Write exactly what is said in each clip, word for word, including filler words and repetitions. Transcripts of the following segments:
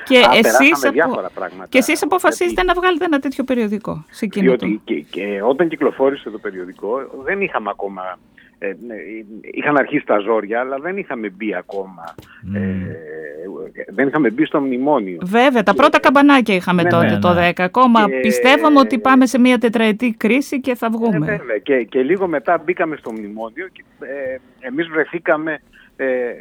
Και Α, εσείς, απο... διάφορα πράγματα. Και εσείς αποφασίζετε γιατί... να βγάλετε ένα τέτοιο περιοδικό. Διότι και, και όταν κυκλοφόρησε το περιοδικό δεν είχαμε ακόμα... Ε, είχαν αρχίσει τα ζόρια, αλλά δεν είχαμε μπει ακόμα. Mm. Ε, δεν είχαμε μπει στο μνημόνιο. Βέβαια, τα και... πρώτα καμπανάκια είχαμε ναι, τότε, ναι, ναι. το δέκα. Ακόμα και... πιστεύαμε ότι πάμε σε μια τετραετή κρίση και θα βγούμε. Ε, βέβαια. Και, και λίγο μετά μπήκαμε στο μνημόνιο και ε, εμείς βρεθήκαμε ε, ε,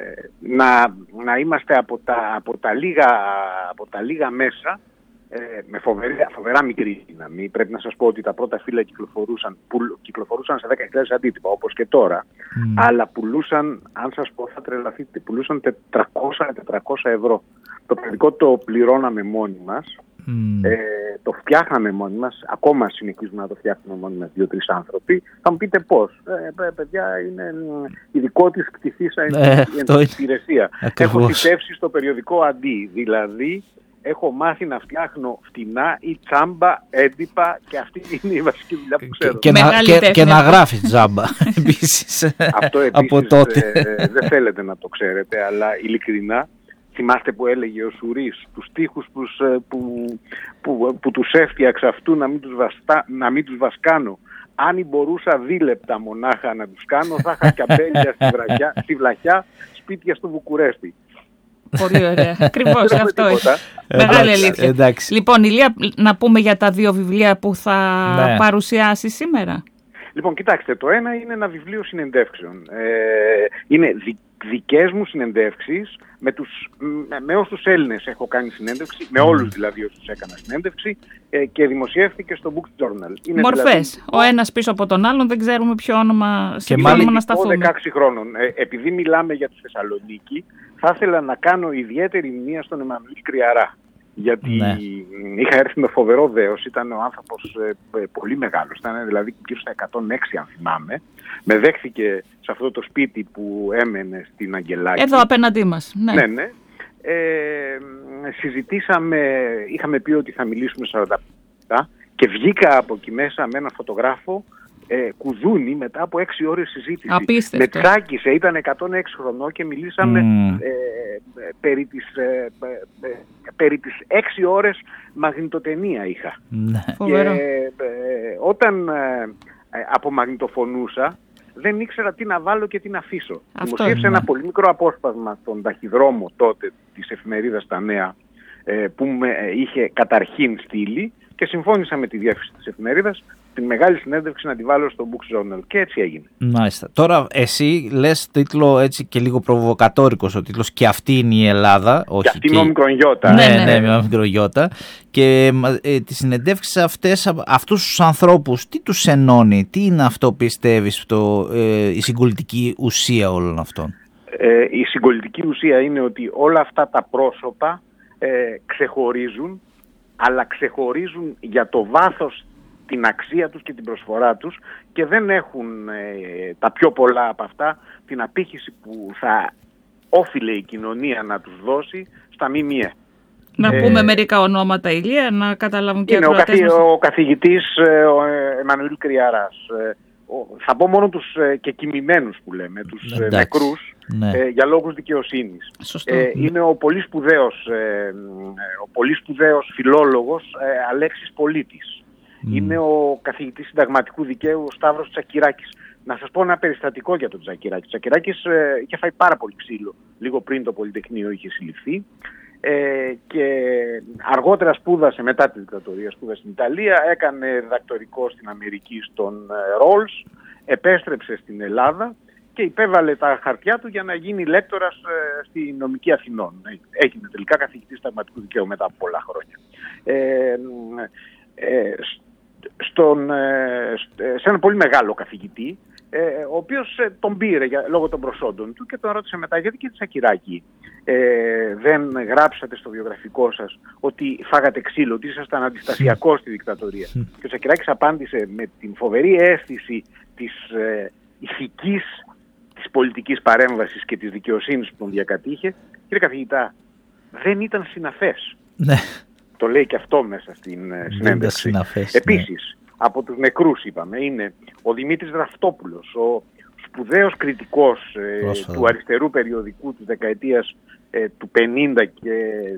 να, να είμαστε από τα, από τα, λίγα, από τα λίγα μέσα. Ε, με φοβερά, φοβερά μικρή δύναμη. Πρέπει να σας πω ότι τα πρώτα φύλλα κυκλοφορούσαν, πουλ, κυκλοφορούσαν σε δέκα χιλιάδες αντίτυπα, όπως και τώρα, mm. αλλά πουλούσαν, αν σας πω θα τρελαθείτε, πουλούσαν τετρακόσια με τετρακόσια ευρώ. Το περιοδικό το πληρώναμε μόνοι μας, mm. ε, το φτιάχναμε μόνοι μας, ακόμα συνεχίζουμε να το φτιάχνουμε μόνοι μας δύο-τρεις άνθρωποι. Θα μου πείτε πώς. Ε, παιδιά, είναι ειδικό της κτηθήσα ε, υπηρεσία. Έχω θητεύσει στο περιοδικό αντί, δηλαδή έχω μάθει να φτιάχνω φτηνά ή τσάμπα, έντυπα και αυτή είναι η βασική δουλειά που ξέρω. Και, και, να, και, και να γράφει τσάμπα επίσης. Αυτό επίσης ε, δεν θέλετε να το ξέρετε, αλλά ειλικρινά θυμάστε που έλεγε ο Σουρής τους στίχους που, που, που, που τους έφτιαξα αυτού να μην τους, βαστα, να μην τους βασκάνω. Αν μπορούσα δίλεπτα μονάχα να τους κάνω, θα είχα και αμπέλια στη, βραχιά, στη βλαχιά, σπίτια στο Βουκουρέστι. Πολύ ωραία. Ακριβώς αυτό είναι. Μεγάλη αλήθεια. Εντάξει. Λοιπόν, Ηλία, να πούμε για τα δύο βιβλία που θα ναι. παρουσιάσει σήμερα. Λοιπόν, κοιτάξτε, το ένα είναι ένα βιβλίο συνεντεύξεων. Ε, είναι δι, δικές μου συνεντεύξεις με, τους, με, με όσους Έλληνες έχω κάνει συνέντευξη, με όλους δηλαδή όσους έκανα συνέντευξη ε, και δημοσιεύθηκε στο Book Journal. Είναι μορφές. Δηλαδή, ο ένας πίσω από τον άλλον, δεν ξέρουμε ποιο όνομα, σε ποιο όνομα να σταθούμε. δεκαέξι χρόνων. Ε, επειδή μιλάμε για τη Θεσσαλονίκη, θα ήθελα να κάνω ιδιαίτερη μνήμα στον Εμμανουήλ Κρυαρά. Γιατί ναι. είχα έρθει με φοβερό δέος, ήταν ο άνθρωπος ε, ε, πολύ μεγάλος, ήταν δηλαδή γύρω στα εκατόν έξι αν θυμάμαι. Με δέχθηκε σε αυτό το σπίτι που έμενε στην Αγγελάκη. Εδώ απέναντί μας. Ναι, ναι. ναι. Ε, συζητήσαμε, είχαμε πει ότι θα μιλήσουμε σαράντα λεπτά και βγήκα από εκεί μέσα με έναν φωτογράφο ε, κουδούνι μετά από έξι ώρες συζήτηση. Απίστευτο. Με τσάκισε, ήταν εκατόν έξι χρονών και μιλήσαμε mm. ε, περί τις, ε, ε, ε, περί τις έξι ώρες μαγνητοτενία είχα. Mm. Και ε, όταν ε, απομαγνητοφωνούσα δεν ήξερα τι να βάλω και τι να αφήσω. Δημοσίευσε ένα πολύ μικρό απόσπασμα στον ταχυδρόμο τότε της εφημερίδας Τα Νέα ε, που με ε, είχε καταρχήν στείλει και συμφώνησα με τη διεύθυνση της εφημερίδας την μεγάλη συνέντευξη να τη βάλω στο Book Journal και έτσι έγινε. Μάλιστα. Τώρα εσύ λες τίτλο έτσι και λίγο προβοκατόρικος ο τίτλος «Και αυτή είναι η Ελλάδα». Όχι, και αυτή είναι ο μικρογιώτα. Ναι, ναι, ναι, με μικρογιώτα. Και ε, τις συνεντεύξεις αυτές, αυτούς τους ανθρώπους, τι τους ενώνει, τι είναι αυτό πιστεύεις, το, ε, η συγκολητική ουσία όλων αυτών? Ε, η συγκολητική ουσία είναι ότι όλα αυτά τα πρόσωπα ε, ξεχωρίζουν, αλλά ξεχωρίζουν για το βάθος, την αξία τους και την προσφορά τους και δεν έχουν ε, τα πιο πολλά από αυτά την απήχηση που θα όφιλε η κοινωνία να τους δώσει στα ΜΜΕ. Να ε, πούμε μερικά ονόματα, Ηλία, να καταλάβουν και οι ακροατές μας. Είναι ο καθηγητής ε, ο Εμμανουήλ Κρυαράς. Ε, ο, θα πω μόνο τους ε, και κοιμημένους που λέμε, τους ε, νεκρούς, ναι. ε, για λόγους δικαιοσύνης. Ε, είναι ο πολύ σπουδαίος, ε, ο πολύ σπουδαίος φιλόλογος ε, Αλέξης Πολίτης. Mm. Είναι ο καθηγητής συνταγματικού δικαίου ο Σταύρος Τσακυράκης. Να σας πω ένα περιστατικό για τον Τσακυράκη. Ο Τσακυράκης ε, είχε φάει πάρα πολύ ξύλο λίγο πριν το Πολυτεχνείο είχε συλληφθεί ε, και αργότερα σπούδασε, μετά τη δικτατορία σπούδασε στην Ιταλία, έκανε διδακτορικό στην Αμερική στον ε, Ρόλς, επέστρεψε στην Ελλάδα και υπέβαλε τα χαρτιά του για να γίνει λέκτορας ε, στη νομική Αθηνών. Έγινε τελικά καθηγητής συνταγματικού δικαίου μετά από πολλά χρόνια. Ε, ε, στον, σε ένα πολύ μεγάλο καθηγητή, ο οποίος τον πήρε για, λόγω των προσόντων του και τον ρώτησε μετά, γιατί κύριε Τσακυράκη ε, δεν γράψατε στο βιογραφικό σας ότι φάγατε ξύλο, ότι ήσασταν αντιστασιακός στη δικτατορία? Και ο Τσακυράκης απάντησε με την φοβερή αίσθηση της ε, ηθικής, της πολιτικής παρέμβασης και της δικαιοσύνης που τον διακατήχε, κύριε καθηγητά, δεν ήταν συναφές. Ναι. Το λέει και αυτό μέσα στην uh, συνέντευξη. Συναφές, Επίσης, ναι. από τους νεκρούς είπαμε, είναι ο Δημήτρης Ραφτόπουλος, ο σπουδαίος κριτικός ε, του αριστερού περιοδικού της δεκαετίας ε, του πενήντα και